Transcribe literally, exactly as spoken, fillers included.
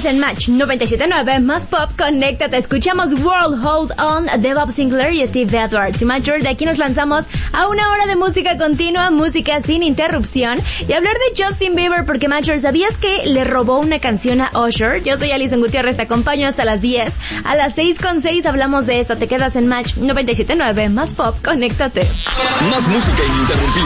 en Match noventa y siete punto nueve, más pop, conéctate. Escuchamos World Hold On de Bob Sinclair y Steve Edwards. Y Mature, de aquí nos lanzamos a una hora de música continua, música sin interrupción. Y hablar de Justin Bieber, porque Mature, ¿sabías que le robó una canción a Usher? Yo soy Alison Gutiérrez, te acompaño hasta las diez. A las seis con seis hablamos de esta. Te quedas en Match noventa y siete punto nueve, más pop, conéctate. Más música ininterrumpida.